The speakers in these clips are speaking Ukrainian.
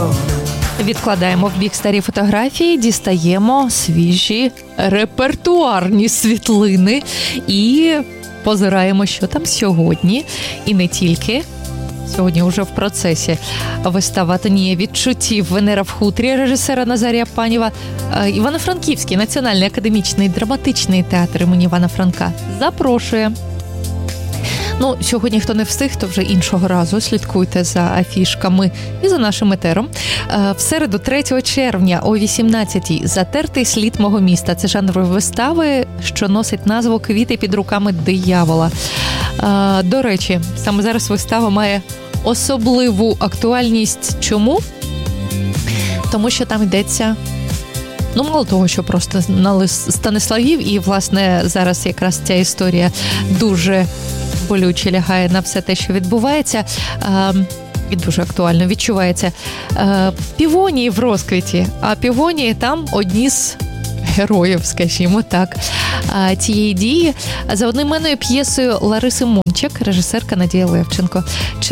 Відкладаємо в бік старі фотографії, дістаємо свіжі репертуарні світлини і позираємо, що там сьогодні. І не тільки. Сьогодні вже в процесі вистава «Тонія відчуттів. Венера в хутрі» режисера Назарія Паніва. Івано-Франківський національний академічний драматичний театр імені Івана Франка запрошує. Сьогодні, хто не встиг, то вже іншого разу слідкуйте за афішками і за нашим етером. В середу, 3 червня о 18-й «Затертий слід мого міста». Це жанр вистави, що носить назву «Квіти під руками диявола». До речі, саме зараз вистава має особливу актуальність. Чому? Тому що там йдеться, мало того, що просто на Станиславів, і, власне, зараз якраз ця історія дуже болюче лягає на все те, що відбувається, і дуже актуально відчувається. Півонії в розквіті, а півонії там одні з героїв, скажімо так, цієї дії. За одноіменною п'єсою Лариси Мончак, режисерка Надія Левченко.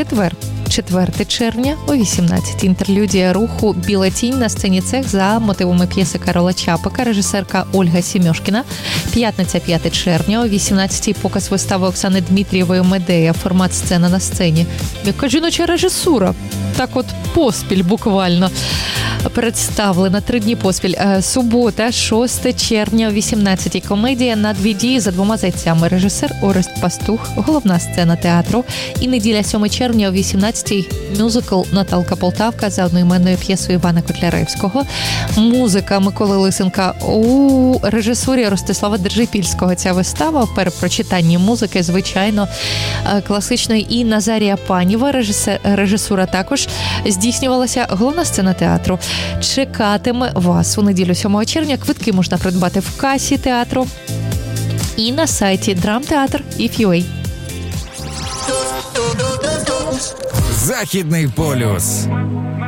4 червня о 18-й інтерлюдія руху «Біла тінь» на сцені «Цех» за мотивами п'єси Карола Чапика, режисерка Ольга Сімьошкіна. П'ятниця, 5 червня о 18-й показ вистави Оксани Дмитрієвої «Медея», формат «Сцена на сцені». Яка жіноча режисура. Так от поспіль буквально представлена 3 дні поспіль. Субота, 6 червня о 18-й комедія «На дві дії за двома зайцями». Режисер Орест Пастух, головна сцена театру. І неділя, 7 червня о 18-й мюзикл «Наталка Полтавка» за одноіменною п'єсою Івана Котляревського. Музика Миколи Лисенка у режисурі Ростислава Держипільського. Ця вистава в перепрочитанні музики, звичайно, класичної, і Назарія Паніва. Режисура також здійснювалася. Головна сцена театру чекатиме вас у неділю, 7 червня. Квитки можна придбати в касі театру і на сайті dramtheater.if.ua. Західний полюс.